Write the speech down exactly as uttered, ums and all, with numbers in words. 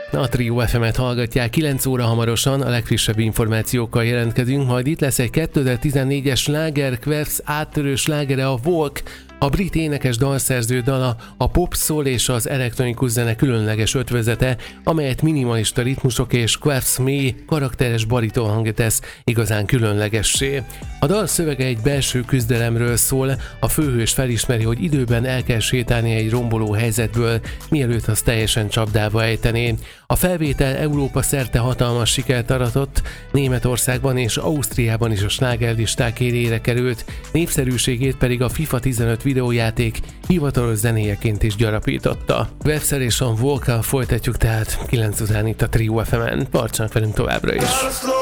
A Trio ef emet hallgatják, kilenc óra hamarosan a legfrissebb információkkal jelentkezünk, majd itt lesz egy kétezer-tizennégyes sláger, Quefz áttörő slágere, a Walk, a brit énekes dalszerző dala, a pop, soul és az elektronikus zene különleges ötvözete, amelyet minimalista ritmusok és Quefz mély, karakteres bariton hangja tesz igazán különlegessé. A dal szövege egy belső küzdelemről szól, a főhős felismeri, hogy időben el kell sétálni egy romboló helyzetből, mielőtt az teljesen csapdába ejtené. A felvétel Európa szerte hatalmas sikert aratott, Németországban és Ausztriában is a slágerlisták élére került, népszerűségét pedig a FIFA tizenöt videójáték hivatalos zenéjeként is gyarapította. Quefz-el és a Walkkal folytatjuk tehát kilenc után itt a Trio ef emen. Tartsanak velünk továbbra is!